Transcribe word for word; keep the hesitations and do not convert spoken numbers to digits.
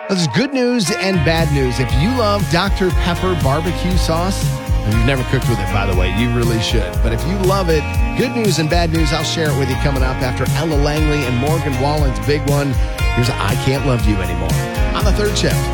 There's good news and bad news. If you love Doctor Pepper barbecue sauce, and you've never cooked with it, by the way, you really should. But if you love it, good news and bad news, I'll share it with you coming up after Ella Langley and Morgan Wallen's big one. Here's I Can't Love You Anymore on the third shift.